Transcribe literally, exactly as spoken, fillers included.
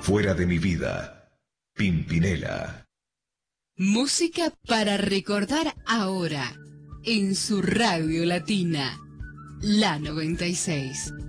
Fuera de mi vida, Pimpinela. Música para recordar ahora, en su radio latina, la noventa y seis.